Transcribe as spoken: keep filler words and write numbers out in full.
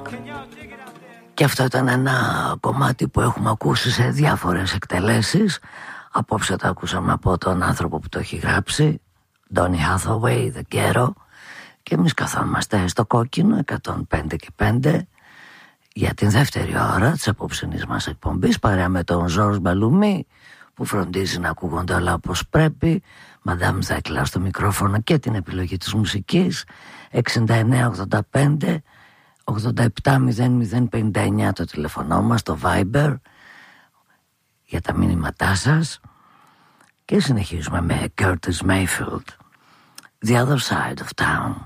Και αυτό ήταν ένα κομμάτι που έχουμε ακούσει σε διάφορες εκτελέσεις. Απόψε το ακούσαμε από τον άνθρωπο που το έχει γράψει, Donny Hathaway, The Ghetto. Και εμείς καθόμαστε στο κόκκινο εκατόν πέντε και πέντε για την δεύτερη ώρα της απόψινής μας εκπομπής, παρέα με τον Ζόρς Μπαλουμί που φροντίζει να ακούγονται όλα όπως πρέπει, Μαντάμ Ζέκλα στο μικρόφωνο και την επιλογή της μουσικής. Εξήντα εννέα ογδόντα πέντε ογδόντα επτά μηδέν μηδέν πενήντα εννέα το τηλεφωνό μας, το Viber για τα μήνυματά σας. Και συνεχίζουμε με Curtis Mayfield, The Other Side of Town.